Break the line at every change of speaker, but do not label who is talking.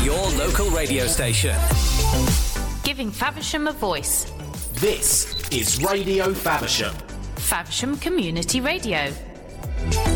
your local radio station.
Giving Faversham a voice.
This is Radio Faversham.
Faversham Community Radio.